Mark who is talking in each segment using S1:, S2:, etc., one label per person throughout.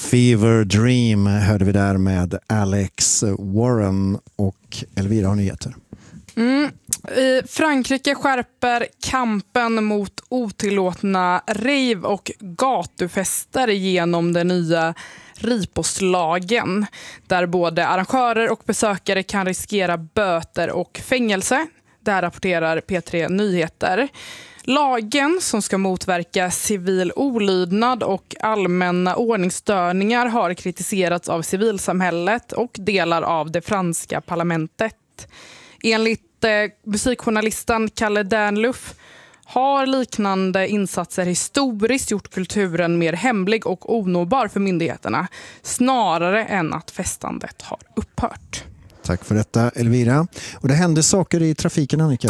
S1: Fever Dream hörde vi där med Alex Warren och Elvira har nyheter.
S2: Frankrike skärper kampen mot otillåtna rave- och gatufester genom den nya riposlagen där både arrangörer och besökare kan riskera böter och fängelse. Det här rapporterar P3 Nyheter. Lagen som ska motverka civil olydnad och allmänna ordningsstörningar har kritiserats av civilsamhället och delar av det franska parlamentet. Enligt musikjournalisten Kalle Dernluff har liknande insatser historiskt gjort kulturen mer hemlig och onåbar för myndigheterna snarare än att festandet har upphört.
S1: Tack för detta Elvira. Och det händer saker i trafiken, Annika.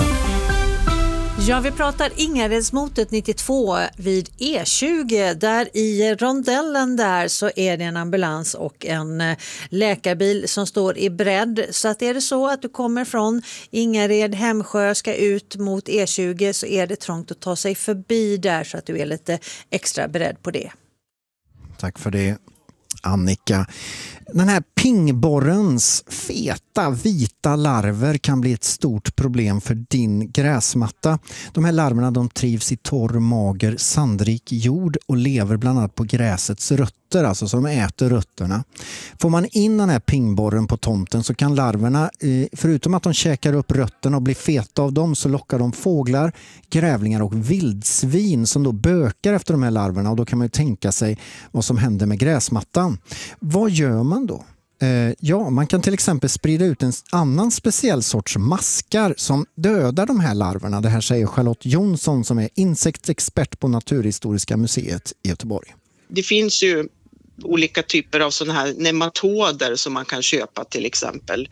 S3: Ja, vi pratar Ingaredsmotet 92 vid E20. Där i rondellen där så är det en ambulans och en läkarbil som står i bredd. Så att är det så att du kommer från Ingared, Hemsjö, ska ut mot E20 så är det trångt att ta sig förbi där så att du är lite extra beredd på det.
S1: Tack för det, Annika. Den här pingborrens feta vita larver kan bli ett stort problem för din gräsmatta. De här larverna de trivs i torr, mager, sandrik jord och lever bland annat på gräsets rötter, alltså så de äter rötterna. Får man in den här pingborren på tomten så kan larverna, förutom att de käkar upp rötterna och blir feta av dem, så lockar de fåglar, grävlingar och vildsvin som då bökar efter de här larverna, och då kan man ju tänka sig vad som händer med gräsmattan. Vad gör man då? Ja, man kan till exempel sprida ut en annan speciell sorts maskar som dödar de här larverna. Det här säger Charlotte Jonsson som är insektsexpert på Naturhistoriska museet i Göteborg.
S4: Det finns ju olika typer av sådana här nematoder som man kan köpa till exempel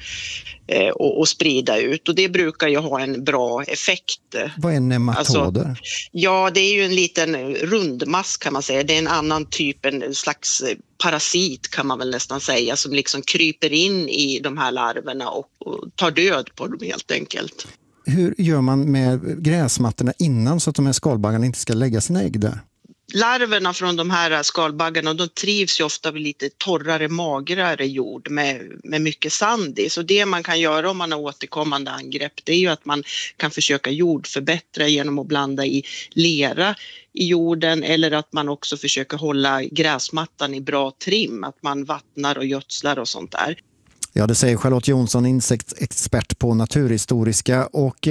S4: och sprida ut, och det brukar ju ha en bra effekt.
S1: Vad är nematoder?
S4: Alltså, ja, det är ju en liten rundmask kan man säga. Det är en annan typ, en slags parasit kan man väl nästan säga, som liksom kryper in i de här larverna och tar död på dem helt enkelt.
S1: Hur gör man med gräsmattorna innan så att de här skalbaggarna inte ska lägga sina ägg där?
S4: Larverna från de här skalbaggarna, de trivs ju ofta vid lite torrare, magrare jord med mycket sand i. Så det man kan göra om man har återkommande angrepp, det är ju att man kan försöka jordförbättra genom att blanda i lera i jorden, eller att man också försöker hålla gräsmattan i bra trim, att man vattnar och gödslar och sånt där.
S1: Ja, det säger Charlotte Jonsson, insektsexpert på Naturhistoriska, och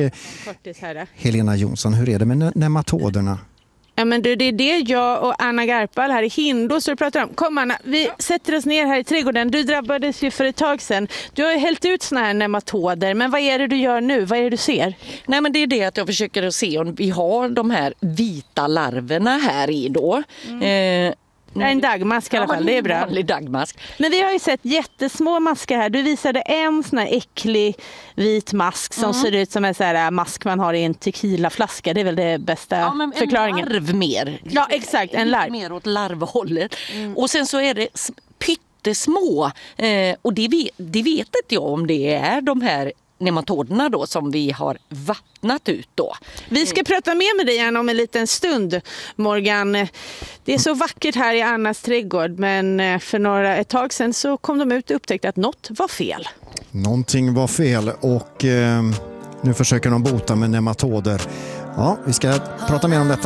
S1: Helena Jonsson, hur är det med nematoderna?
S5: Ja, men du, det är det jag och Anna Garpal här i Hindås så pratar om. Kom Anna, vi sätter oss ner här i trädgården. Du drabbades ju för ett tag sedan. Du har ju hällt ut såna här nematoder, men vad är det du gör nu? Vad är det du ser?
S6: Nej, men det är det att jag försöker att se om vi har de här vita larverna här i då.
S5: En dagmask i alla fall, det är bra.
S6: Vanlig dagmask.
S5: Men vi har ju sett jättesmå maskar här. Du visade en sån här äcklig vit mask som ser ut som en sån här mask man har i en tequilaflaska. Det är väl det bästa förklaringen.
S6: En larv mer.
S5: Ja, exakt, en larv.
S6: Mer åt larvhållet. Och sen så är det pyttesmå. Och det vet inte jag om det är de här nematoderna då som vi har vattnat ut då.
S5: Vi ska prata mer med dig igen om en liten stund, Morgan. Det är så vackert här i Annas trädgård, men för ett tag sedan så kom de ut och upptäckte att något var fel.
S1: Någonting var fel och nu försöker de bota med nematoder. Ja, vi ska prata mer om detta.